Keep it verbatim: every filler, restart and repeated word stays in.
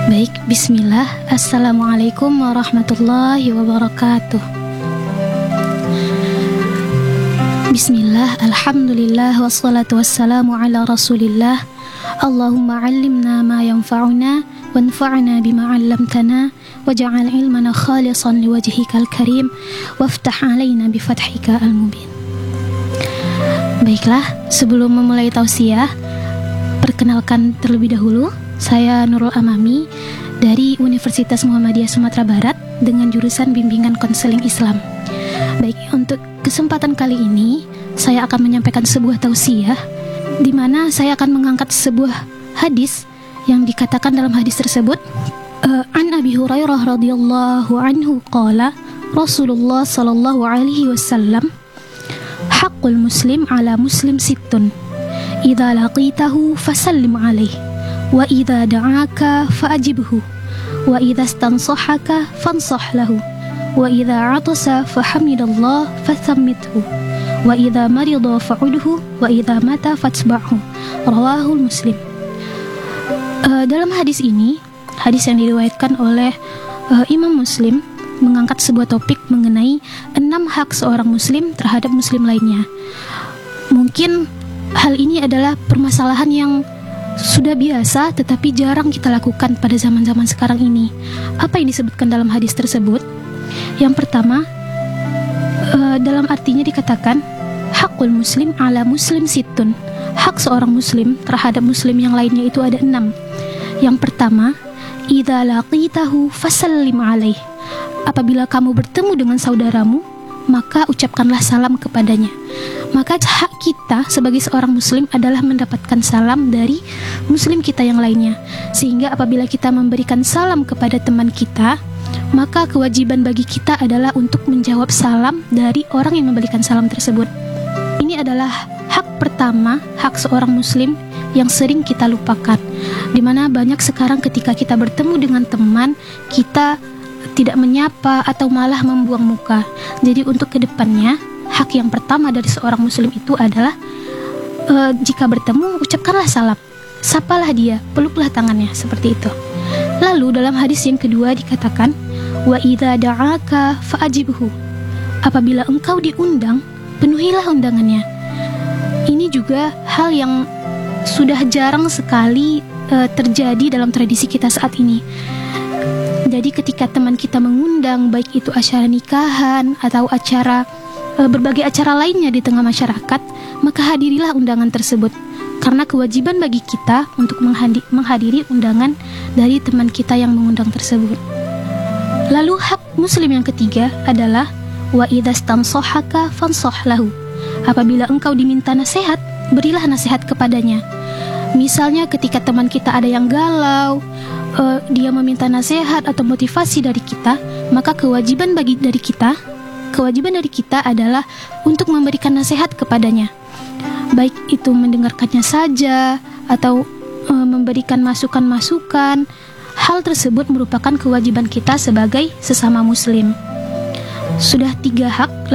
Baik, bismillah. Assalamualaikum warahmatullahi wabarakatuh. Bismillah, alhamdulillah, wassalatu wassalamu ala rasulillah. Allahumma allimna ma yanfa'una wanfa'na bima 'allamtana waj'al ilmana khalisan liwajhikal karim waftah 'alaina bifathika al-mubin. Baiklah, sebelum memulai tausiah, perkenalkan terlebih dahulu, saya Nurul Amami dari Universitas Muhammadiyah Sumatera Barat dengan jurusan Bimbingan Konseling Islam. Baik, untuk kesempatan kali ini saya akan menyampaikan sebuah tausiah di mana saya akan mengangkat sebuah hadis yang dikatakan dalam hadis tersebut, uh, An Abi Hurairah radhiyallahu anhu qala Rasulullah sallallahu alaihi wasallam, haqqul muslim ala muslim sittun idza laqitahu fasallim alaihi wa idza da'aka fa'ajibhu wa idza stansahaka fansah lahu wa idza 'atasa fahamidallah fathammithu wa idza marida fa'udhu wa idza mata fatsba'hu. Rawahul Muslim. Uh, dalam hadis ini, hadis yang diriwayatkan oleh uh, Imam Muslim mengangkat sebuah topik mengenai enam hak seorang muslim terhadap muslim lainnya. Mungkin hal ini adalah permasalahan yang sudah biasa tetapi jarang kita lakukan pada zaman-zaman sekarang ini. Apa yang disebutkan dalam hadis tersebut? Yang pertama, uh, dalam artinya dikatakan hakul muslim ala muslim situn. Hak seorang muslim terhadap muslim yang lainnya itu ada enam. Yang pertama, idza laqitahu fasallim alaih. Apabila kamu bertemu dengan saudaramu, maka ucapkanlah salam kepadanya. Maka hak kita sebagai seorang muslim adalah mendapatkan salam dari muslim kita yang lainnya. Sehingga apabila kita memberikan salam kepada teman kita, maka kewajiban bagi kita adalah untuk menjawab salam dari orang yang memberikan salam tersebut. Ini adalah hak pertama, hak seorang muslim yang sering kita lupakan. Dimana banyak sekarang ketika kita bertemu dengan teman, kita tidak menyapa atau malah membuang muka. Jadi untuk kedepannya, hak yang pertama dari seorang muslim itu adalah e, jika bertemu, ucapkanlah salam, sapalah dia, peluklah tangannya, seperti itu. Lalu dalam hadis yang kedua dikatakan, wa idza da'aka fa'ajibhu. Apabila engkau diundang, penuhilah undangannya. Ini juga hal yang sudah jarang sekali e, terjadi dalam tradisi kita saat ini. Jadi ketika teman kita mengundang, baik itu acara nikahan atau acara e, berbagai acara lainnya di tengah masyarakat, maka hadirilah undangan tersebut. Karena kewajiban bagi kita untuk menghadiri, menghadiri undangan dari teman kita yang mengundang tersebut. Lalu hak muslim yang ketiga adalah wa idza stansahaka fansah lahu. Apabila engkau diminta nasihat, berilah nasihat kepadanya. Misalnya ketika teman kita ada yang galau, uh, dia meminta nasihat atau motivasi dari kita, maka kewajiban bagi dari kita, kewajiban dari kita adalah untuk memberikan nasihat kepadanya. Baik itu mendengarkannya saja atau uh, memberikan masukan-masukan. Hal tersebut merupakan kewajiban kita sebagai sesama muslim. Sudah tiga hak.